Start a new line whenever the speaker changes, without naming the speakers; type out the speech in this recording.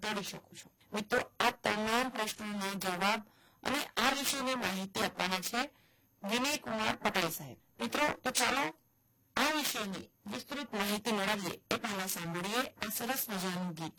કરી શકો છો. મિત્રો, આ તમામ પ્રશ્નોના જવાબ અને આ વિષયની માહિતી આપવાના છે વિનય કુમાર પટેલ સાહેબ. મિત્રો, તો ચાલો આ વિષયની વિસ્તૃત માહિતી મેળવીએ એ પહેલા સાંભળીએ આ સરસ મજાનું ગીત.